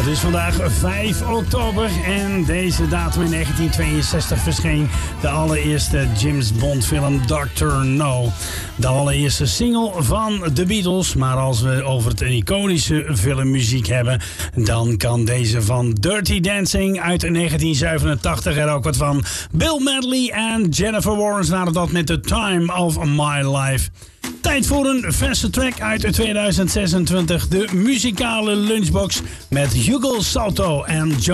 Het is vandaag 5 oktober en deze datum in 1962 verscheen de allereerste James Bond film Dr. No. De allereerste single van de Beatles, maar als we over het iconische filmmuziek hebben, dan kan deze van Dirty Dancing uit 1987 er ook wat van. Bill Medley en Jennifer Warnes namen dat met The Time of My Life. Tijd voor een verse track uit 2026, de muzikale lunchbox met Hugo Salto en John